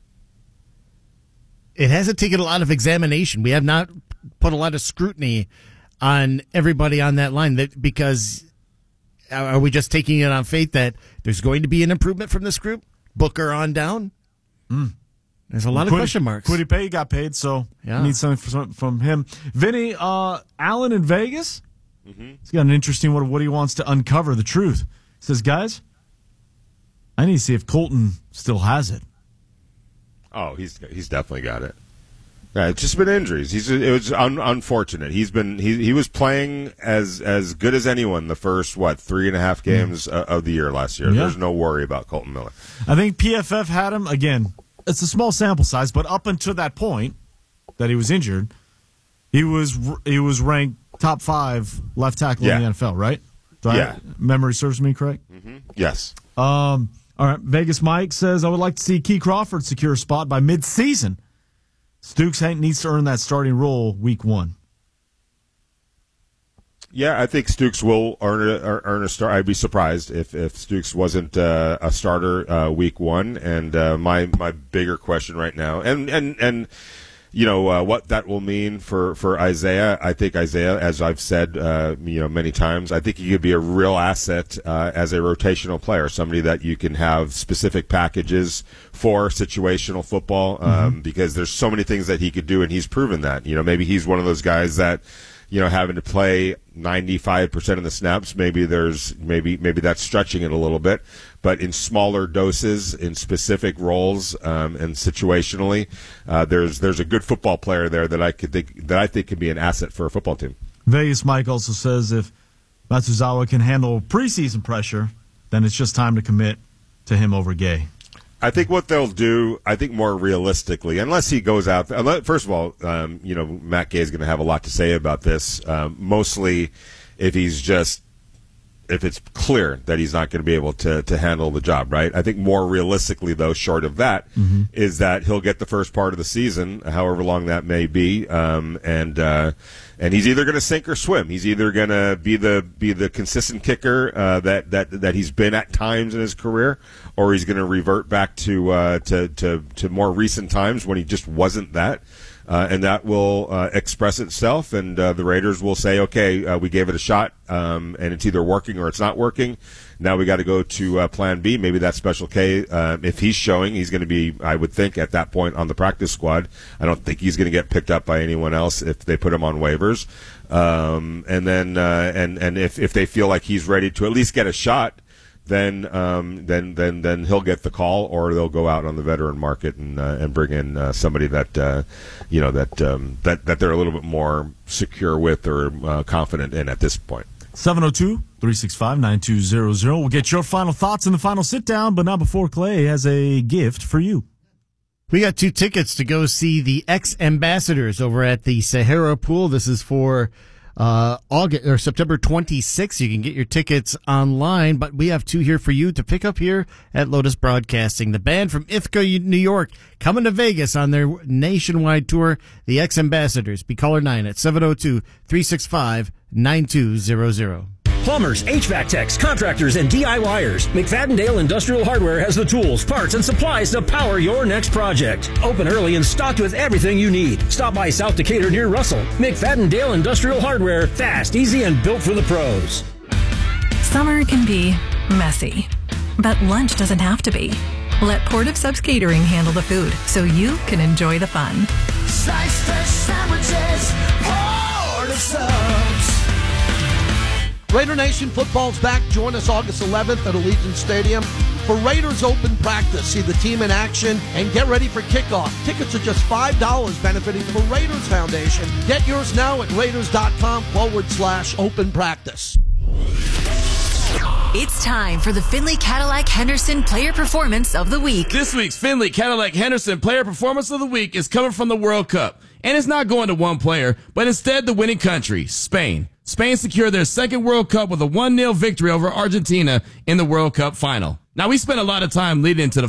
It hasn't taken a lot of examination. We have not put a lot of scrutiny on everybody on that line that because are we just taking it on faith that there's going to be an improvement from this group? Booker on down? Mm. There's a lot of Quiddy- question marks. Quiddy Pay got paid, so Yeah. need something from, from him. Vinny, uh, Allen in Vegas, Mm-hmm. he's got an interesting one of what he wants to uncover the truth. He says, guys, I need to see if Colton still has it. Oh, he's he's definitely got it. Yeah, it's just been injuries. He's it was un, unfortunate. He's been he he was playing as as good as anyone the first what three and a half games uh, of the year last year. Yeah. There's no worry about Colton Miller. I think P F F had him, again, it's a small sample size, but up until that point that he was injured, he was he was ranked top five left tackle Yeah. in the N F L, right? Do I- Yeah. memory serves me correct? Mm-hmm. Yes. Um, all right, Vegas Mike says, I would like to see Key Crawford secure a spot by mid-season. Stooks needs to earn that starting role week one. Yeah, I think Stooks will earn a, earn a start. I'd be surprised if, if Stooks wasn't uh, a starter uh, week one. And uh, my my bigger question right now, and and and you know uh, what that will mean for, for Isaiah. I think Isaiah, as I've said uh, you know many times, I think he could be a real asset uh, as a rotational player, somebody that you can have specific packages for situational football um, Mm-hmm. because there's so many things that he could do, and he's proven that. You know, maybe he's one of those guys that, you know, having to play ninety-five percent of the snaps, maybe there's maybe maybe that's stretching it a little bit, but in smaller doses, in specific roles, um, and situationally, uh, there's there's a good football player there that I could think that I think could be an asset for a football team. Vegas Mike also says if Matsuzawa can handle preseason pressure, then it's just time to commit to him over Gay. I think what they'll do, I think more realistically, unless he goes out, unless, first of all, um, you know, Matt Gay is going to have a lot to say about this, um, mostly if he's just, if it's clear that he's not going to be able to, to handle the job, right? I think more realistically, though, short of that, Mm-hmm. is that he'll get the first part of the season, however long that may be, um, and uh, and he's either going to sink or swim. He's either going to be the be the consistent kicker uh, that that that he's been at times in his career, or he's going to revert back to, uh, to to to more recent times when he just wasn't that. Uh, and that will uh, express itself, and uh, the Raiders will say, okay, uh, we gave it a shot, um, and it's either working or it's not working. Now we got to go to uh, plan B. Maybe that's Special K. Uh, if he's showing, he's going to be, I would think, at that point on the practice squad. I don't think he's going to get picked up by anyone else if they put him on waivers. Um, and then, uh, and, and if, if they feel like he's ready to at least get a shot, then um, then then then he'll get the call, or they'll go out on the veteran market and uh, and bring in uh, somebody that uh, you know that um, that that they're a little bit more secure with or uh, confident in at this point. seven oh two, three six five, nine two zero zero. We'll get your final thoughts in the final sit down, but not before Clay has a gift for you. We got two tickets to go see the ex-ambassadors over at the Sahara Pool. This is for uh, August or September twenty-sixth. You can get your tickets online, but we have two here for you to pick up here at Lotus Broadcasting. The band from Ithaca, New York, coming to Vegas on their nationwide tour, the X-Ambassadors. Be caller nine at seven oh two, three six five, nine two zero zero. Plumbers, H V A C techs, contractors, and DIYers. McFadden Industrial Hardware has the tools, parts, and supplies to power your next project. Open early and stocked with everything you need. Stop by South Decatur near Russell. McFadden Industrial Hardware. Fast, easy, and built for the pros. Summer can be messy, but lunch doesn't have to be. Let Port of Subs Catering handle the food so you can enjoy the fun. Slice fresh sandwiches, Port of Subs. Raider Nation football's back. Join us August eleventh at Allegiant Stadium for Raiders Open Practice. See the team in action and get ready for kickoff. Tickets are just five dollars, benefiting the Raiders Foundation. Get yours now at Raiders.com forward slash open practice. It's time for the Finley Cadillac Henderson Player Performance of the Week. This week's Finley Cadillac Henderson Player Performance of the Week is coming from the World Cup. And it's not going to one player, but instead the winning country, Spain. Spain secured their second World Cup with a one nil victory over Argentina in the World Cup final. Now, we spent a lot of time leading into the